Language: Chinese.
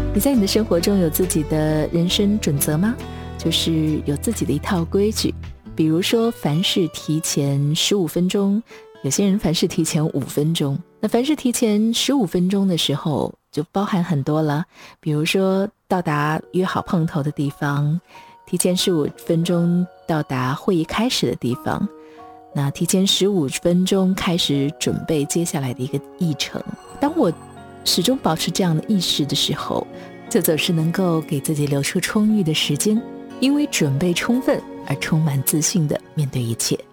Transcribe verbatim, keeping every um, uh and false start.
你在你的生活中有自己的人生准则吗？就是有自己的一套规矩，比如说凡事提前十五分钟，有些人凡事提前五分钟。那凡事提前十五分钟的时候就包含很多了，比如说到达约好碰头的地方，提前十五分钟到达会议开始的地方，那提前十五分钟开始准备接下来的一个议程。当我始终保持这样的意识的时候，就总是能够给自己留出充裕的时间，因为准备充分而充满自信的面对一切。